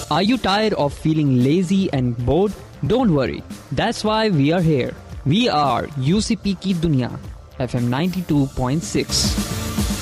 Are you tired of feeling lazy and bored? Don't worry. That's why we are here. We are UCP Ki Duniya, FM 92.6.